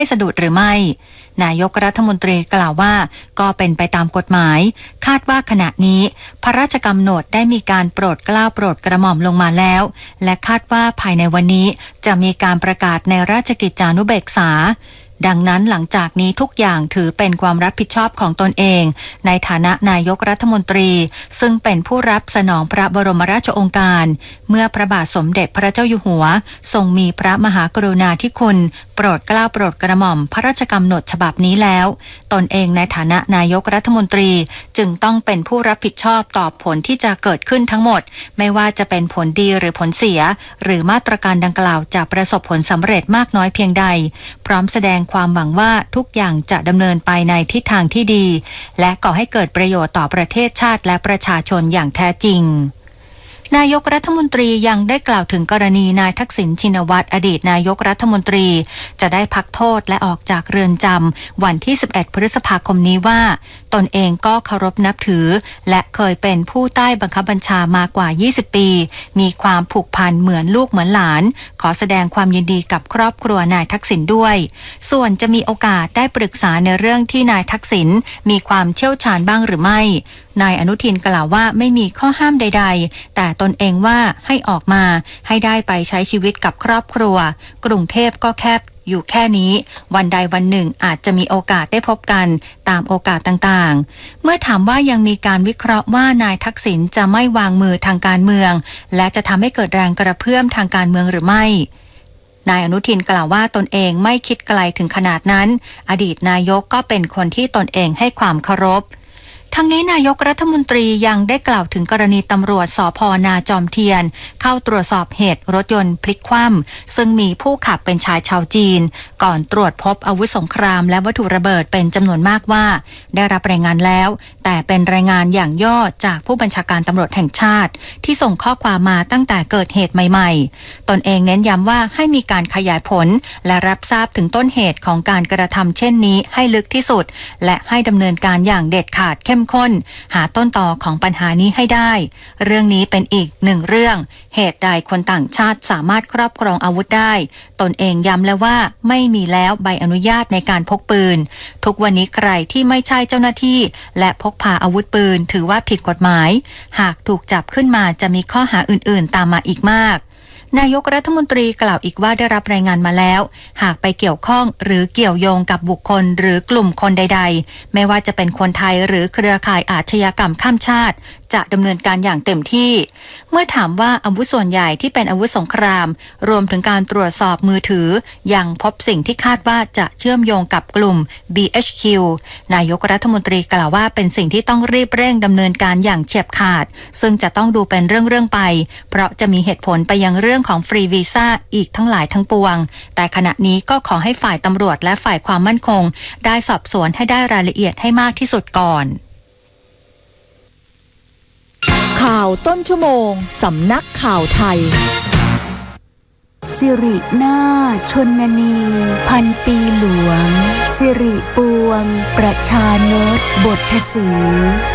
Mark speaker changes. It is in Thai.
Speaker 1: สะดุดหรือไม่นายกรัฐมนตรีกล่าวว่าก็เป็นไปตามกฎหมายคาดว่าขณะนี้พระราชกำหนดได้มีการโปรดเกล้าโปรดกระหม่อมลงมาแล้วและคาดว่าภายในวันนี้จะมีการประกาศในราชกิจจานุเบกษาดังนั้นหลังจากนี้ทุกอย่างถือเป็นความรับผิดชอบของตนเองในฐานะนายกรัฐมนตรีซึ่งเป็นผู้รับสนองพระบรมราชโองการเมื่อพระบาทสมเด็จพระเจ้าอยู่หัวทรงมีพระมหากรุณาธิคุณโปรดเกล้าโปรดกระหม่อมพระราชกำหนดฉบับนี้แล้วตนเองในฐานะนายกรัฐมนตรีจึงต้องเป็นผู้รับผิดชอบต่อผลที่จะเกิดขึ้นทั้งหมดไม่ว่าจะเป็นผลดีหรือผลเสียหรือมาตรการดังกล่าวจะประสบผลสำเร็จมากน้อยเพียงใดพร้อมแสดงความหวังว่าทุกอย่างจะดำเนินไปในทิศทางที่ดีและก่อให้เกิดประโยชน์ต่อประเทศชาติและประชาชนอย่างแท้จริงนายกรัฐมนตรียังได้กล่าวถึงกรณีนายทักษิณชินวัตรอดีตนายกรัฐมนตรีจะได้พักโทษและออกจากเรือนจำวันที่11พฤษภาคมนี้ว่าตนเองก็เคารพนับถือและเคยเป็นผู้ใต้บังคับบัญชามากว่า20ปีมีความผูกพันเหมือนลูกเหมือนหลานขอแสดงความยินดีกับครอบครัวนายทักษิณด้วยส่วนจะมีโอกาสได้ปรึกษาในเรื่องที่นายทักษิณมีความเชี่ยวชาญบ้างหรือไม่นายอนุทินกล่าวว่าไม่มีข้อห้ามใดๆแต่ตนเองว่าให้ออกมาให้ได้ไปใช้ชีวิตกับครอบครัวกรุงเทพก็แคบอยู่แค่นี้วันใดวันหนึ่งอาจจะมีโอกาสได้พบกันตามโอกาสต่างๆเมื่อถามว่ายังมีการวิเคราะห์ว่านายทักษิณจะไม่วางมือทางการเมืองและจะทำให้เกิดแรงกระเพื่อมทางการเมืองหรือไม่นายอนุทินกล่าวว่าตนเองไม่คิดไกลถึงขนาดนั้นอดีตนายกก็เป็นคนที่ตนเองให้ความเคารพทั้งนี้นายกรัฐมนตรียังได้กล่าวถึงกรณีตำรวจสภ.นาจอมเทียนเข้าตรวจสอบเหตุรถยนต์พลิกคว่ำซึ่งมีผู้ขับเป็นชายชาวจีนก่อนตรวจพบอาวุธสงครามและวัตถุระเบิดเป็นจำนวนมากว่าได้รับรายงานแล้วแต่เป็นรายงานอย่างย่อจากผู้บัญชาการตำรวจแห่งชาติที่ส่งข้อความมาตั้งแต่เกิดเหตุใหม่ๆตนเองเน้นย้ำว่าให้มีการขยายผลและรับทราบถึงต้นเหตุของการกระทำเช่นนี้ให้ลึกที่สุดและให้ดำเนินการอย่างเด็ดขาดเข้มข้นหาต้นตอของปัญหานี้ให้ได้เรื่องนี้เป็นอีกหนึ่งเรื่องเหตุใดคนต่างชาติสามารถครอบครองอาวุธได้ตนเองย้ำแล้วว่าไม่มีแล้วใบอนุญาตในการพกปืนทุกวันนี้ใครที่ไม่ใช่เจ้าหน้าที่และพกพาอาวุธปืนถือว่าผิดกฎหมายหากถูกจับขึ้นมาจะมีข้อหาอื่นๆตามมาอีกมากนายกรัฐมนตรีกล่าวอีกว่าได้รับรายงานมาแล้วหากไปเกี่ยวข้องหรือเกี่ยวโยงกับบุคคลหรือกลุ่มคนใดๆไม่ว่าจะเป็นคนไทยหรือเครือข่ายอาชญากรรมข้ามชาติจะดำเนินการอย่างเต็มที่เมื่อถามว่าอาวุธส่วนใหญ่ที่เป็นอาวุธสงครามรวมถึงการตรวจสอบมือถือยังพบสิ่งที่คาดว่าจะเชื่อมโยงกับกลุ่ม BHQ นายกรัฐมนตรีกล่าวว่าเป็นสิ่งที่ต้องรีบเร่งดำเนินการอย่างเฉียบขาดซึ่งจะต้องดูเป็นเรื่องๆไปเพราะจะมีเหตุผลไปยังเรื่องของฟรีวีซ่าอีกทั้งหลายทั้งปวงแต่ขณะนี้ก็ขอให้ฝ่ายตำรวจและฝ่ายความมั่นคงได้สอบสวนให้ได้รายละเอียดให้มากที่สุดก่อน
Speaker 2: ข่าวต้นชั่วโมงสำนักข่าวไทย
Speaker 3: สิรินาถชนนีพันปีหลวงสิริปวงประชานตบทศรี